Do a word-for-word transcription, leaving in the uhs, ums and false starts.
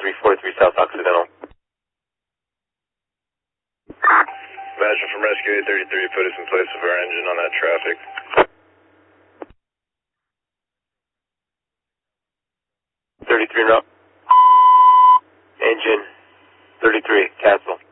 three forty-three South Occidental. Imagine from Rescue eight thirty-three, put us in place of our engine on that traffic. thirty-three route. Engine thirty-three, Castle.